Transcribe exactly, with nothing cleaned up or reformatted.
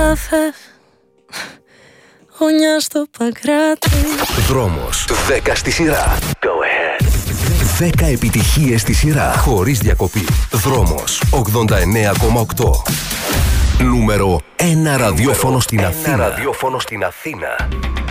καφέ, γωνιά στο Παγκράτη. Δρόμος δέκα στη σειρά. Go ahead. δέκα επιτυχίες στη σειρά, χωρίς διακοπή. Δρόμος ογδόντα εννέα κόμμα οκτώ. Νούμερο ένα ραδιόφωνο στην Αθήνα. ραδιόφωνο στην Αθήνα.